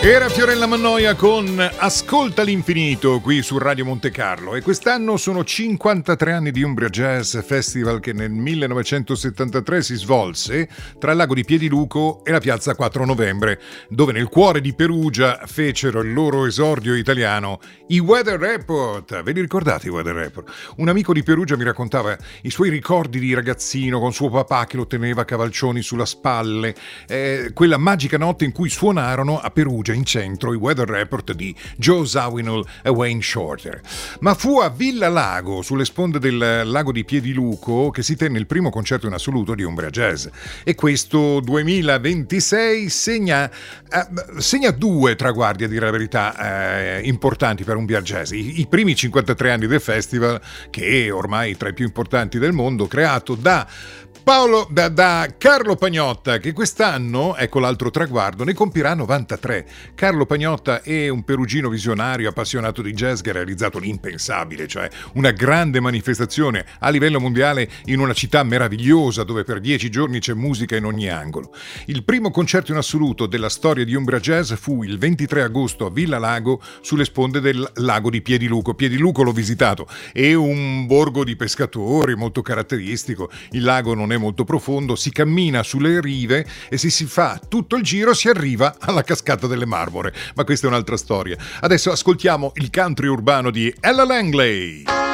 Era Fiorella Mannoia con Ascolta l'infinito qui su Radio Monte Carlo, e quest'anno sono 53 anni di Umbria Jazz Festival, che nel 1973 si svolse tra il lago di Piediluco e la piazza 4 Novembre, dove nel cuore di Perugia fecero il loro esordio italiano i Weather Report. Ve li ricordate i Weather Report? Un amico di Perugia mi raccontava i suoi ricordi di ragazzino con suo papà che lo teneva a cavalcioni sulla spalle, quella magica notte in cui suonarono a Perugia in centro i Weather Report di Joe Zawinul e Wayne Shorter. Ma fu a Villa Lago, sulle sponde del lago di Piediluco, che si tenne il primo concerto in assoluto di Umbria Jazz, e questo 2026 segna due traguardi, a dire la verità, importanti per Umbria Jazz. I primi 53 anni del festival, che è ormai tra i più importanti del mondo, creato da Carlo Pagnotta, che quest'anno, ecco l'altro traguardo, ne compirà 93. Carlo Pagnotta è un perugino visionario, appassionato di jazz, che ha realizzato l'impensabile, cioè una grande manifestazione a livello mondiale in una città meravigliosa dove per 10 giorni c'è musica in ogni angolo. Il primo concerto in assoluto della storia di Umbria Jazz fu il 23 agosto a Villa Lago, sulle sponde del lago di Piediluco. Piediluco l'ho visitato, è un borgo di pescatori molto caratteristico, il lago non è molto profondo, si cammina sulle rive e se si fa tutto il giro si arriva alla cascata delle Marmore, ma questa è un'altra storia. Adesso ascoltiamo il country urbano di Ella Langley.